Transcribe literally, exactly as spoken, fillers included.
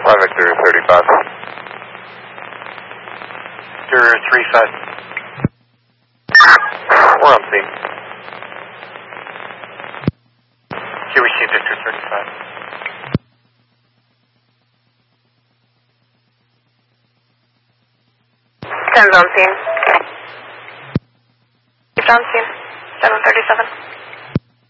five Victor thirty-five. Victor three five. We're on scene. Here we see Victor thirty-five. ten's on scene. It's on scene. seven thirty-seven.